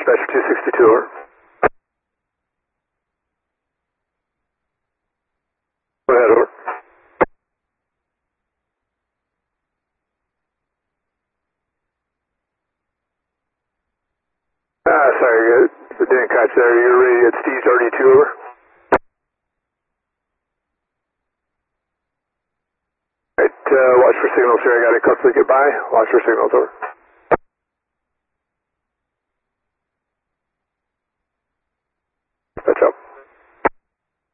Dispatcher 262, over. Go ahead, over. Sorry, I didn't catch there. You're ready at Steve's RD2, over. Alright, watch for signals here. I got a couple to get by. Watch for signals, over.